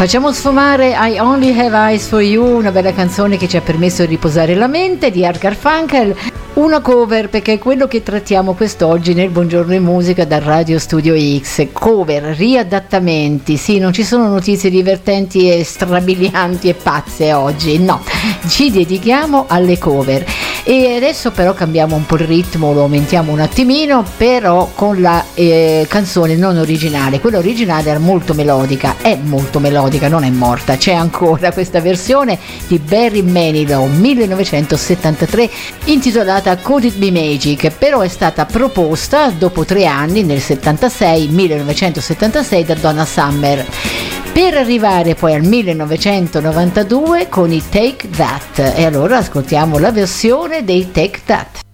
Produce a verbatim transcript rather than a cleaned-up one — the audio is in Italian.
Facciamo sfumare I Only Have Eyes for You, una bella canzone che ci ha permesso di riposare la mente, di Art Garfunkel. Una cover, perché è quello che trattiamo quest'oggi nel Buongiorno in Musica da Radio Studio X. Cover, riadattamenti. Sì, non ci sono notizie divertenti e strabilianti e pazze oggi, no, ci dedichiamo alle cover. E adesso però cambiamo un po' il ritmo, lo aumentiamo un attimino, però con la eh, canzone non originale. Quella originale era molto melodica, è molto melodica, non è morta, c'è ancora questa versione di Barry Manilow millenovecentosettantatré intitolata Could It Be Magic, però è stata proposta dopo tre anni nel settantasei, millenovecentosettantasei, da Donna Summer, per arrivare poi al millenovecentonovantadue con i Take That. E allora ascoltiamo la versione dei Take That.